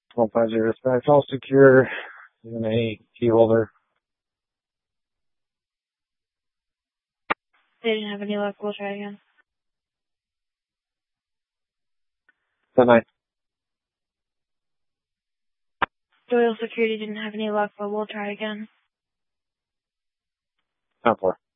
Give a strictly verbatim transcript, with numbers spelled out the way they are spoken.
one five zero dispatch, all secure, in a key holder. They didn't have any luck. We'll try again. ten nine. Doyle Security didn't have any luck, but we'll try again. ten four.